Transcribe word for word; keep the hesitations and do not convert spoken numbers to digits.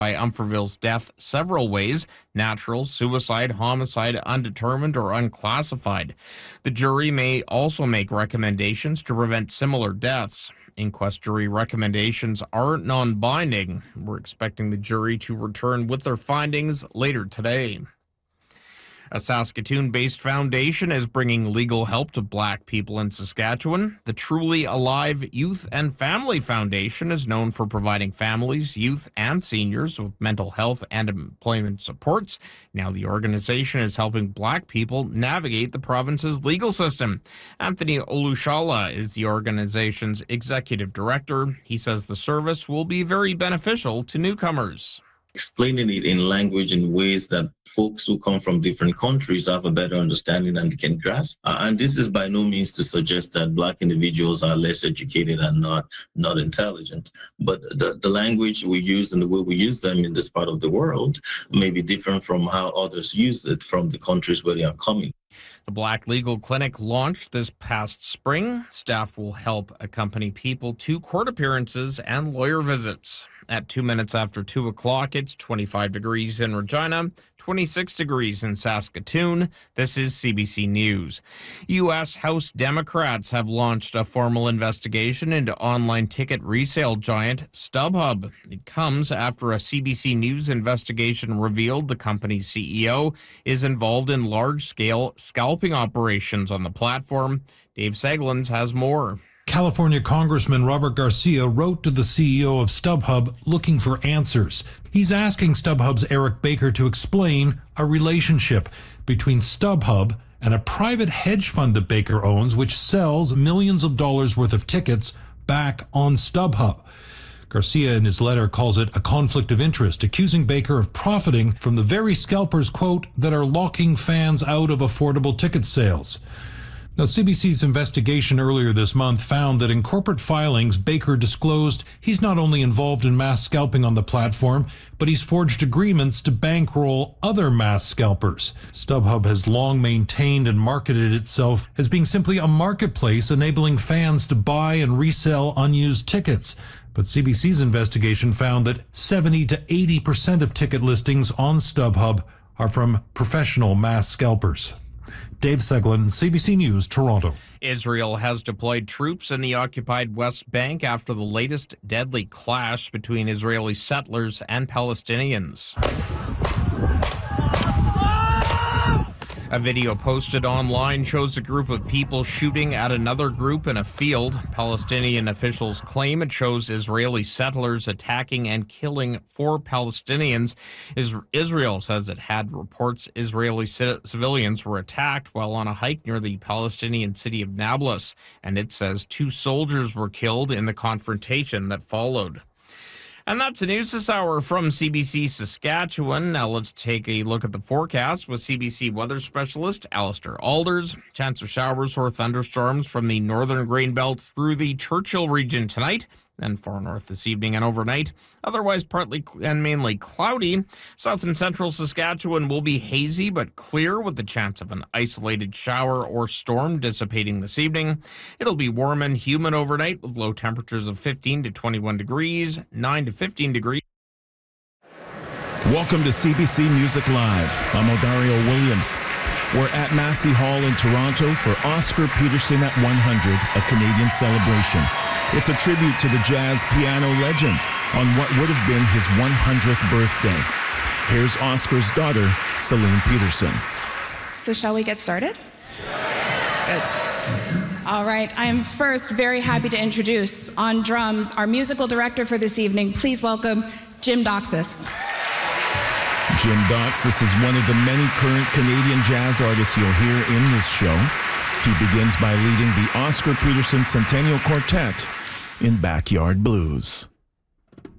by Umferville's death several ways: natural, suicide, homicide, undetermined, or unclassified. The jury may also make recommendations to prevent similar deaths. Inquest jury recommendations are non-binding. We're expecting the jury to return with their findings later today. A Saskatoon-based foundation is bringing legal help to Black people in Saskatchewan. The Truly Alive Youth and Family Foundation is known for providing families, youth, and seniors with mental health and employment supports. Now the organization is helping Black people navigate the province's legal system. Anthony Olushala is the organization's executive director. He says the service will be very beneficial to newcomers. Explaining it in language in ways that folks who come from different countries have a better understanding and can grasp. Uh, and this is by no means to suggest that Black individuals are less educated and not, not intelligent. But the, the language we use and the way we use them in this part of the world may be different from how others use it from the countries where they are coming. The Black Legal Clinic launched this past spring. Staff will help accompany people to court appearances and lawyer visits. At two minutes after two o'clock, it's twenty-five degrees in Regina, twenty-six degrees in Saskatoon. This is C B C News. U S House Democrats have launched a formal investigation into online ticket resale giant StubHub. It comes after a C B C News investigation revealed the company's C E O is involved in large-scale scalping operations on the platform. Dave Seglins has more. California Congressman Robert Garcia wrote to the C E O of StubHub looking for answers. He's asking StubHub's Eric Baker to explain a relationship between StubHub and a private hedge fund that Baker owns, which sells millions of dollars worth of tickets back on StubHub. Garcia in his letter calls it a conflict of interest, accusing Baker of profiting from the very scalpers, quote, that are locking fans out of affordable ticket sales. Now, C B C's investigation earlier this month found that in corporate filings, Baker disclosed he's not only involved in mass scalping on the platform, but he's forged agreements to bankroll other mass scalpers. StubHub has long maintained and marketed itself as being simply a marketplace enabling fans to buy and resell unused tickets. But C B C's investigation found that seventy to eighty percent of ticket listings on StubHub are from professional mass scalpers. Dave Seglin, C B C News, Toronto. Israel has deployed troops in the occupied West Bank after the latest deadly clash between Israeli settlers and Palestinians. A video posted online shows a group of people shooting at another group in a field. Palestinian officials claim it shows Israeli settlers attacking and killing four Palestinians. Israel says it had reports Israeli civilians were attacked while on a hike near the Palestinian city of Nablus, and it says two soldiers were killed in the confrontation that followed. And that's the news this hour from C B C Saskatchewan. Now let's take a look at the forecast with C B C weather specialist Alistair Alders. Chance of showers or thunderstorms from the northern grain belt through the Churchill region tonight, then far north this evening and overnight. Otherwise, partly and mainly cloudy. South and central Saskatchewan will be hazy but clear with the chance of an isolated shower or storm dissipating this evening. It'll be warm and humid overnight with low temperatures of fifteen to twenty-one degrees, nine to fifteen degrees. Welcome to C B C Music Live. I'm Odario Williams. We're at Massey Hall in Toronto for Oscar Peterson at one hundred, a Canadian celebration. It's a tribute to the jazz piano legend on what would have been his one hundredth birthday. Here's Oscar's daughter, Celine Peterson. So shall we get started? Good. All right, I am first very happy to introduce on drums our musical director for this evening. Please welcome Jim Doxis. Jim Doxis is one of the many current Canadian jazz artists you'll hear in this show. He begins by leading the Oscar Peterson Centennial Quartet in Backyard Blues.